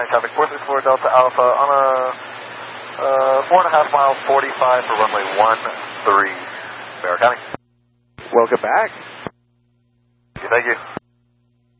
incoming traffic 464 Delta Alpha on a 4.5 mile 45 for runway 13, Barrow County. Welcome back. Thank you.